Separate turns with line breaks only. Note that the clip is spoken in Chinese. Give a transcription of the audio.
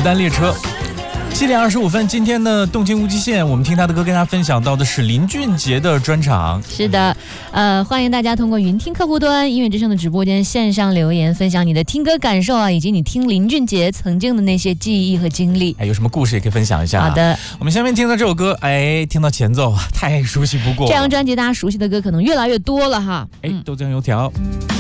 单列车。7:25，今天的动情无极限，我们听他的歌，跟大家分享到的是林俊杰的专场。
是的，欢迎大家通过云听客户端音乐之声的直播间线上留言，分享你的听歌感受啊，以及你听林俊杰曾经的那些记忆和经历。
有什么故事也可以分享一下。
好的，
我们下面听到这首歌，听到前奏太熟悉不过了。
这张专辑大家熟悉的歌可能越来越多了哈。
豆浆油条。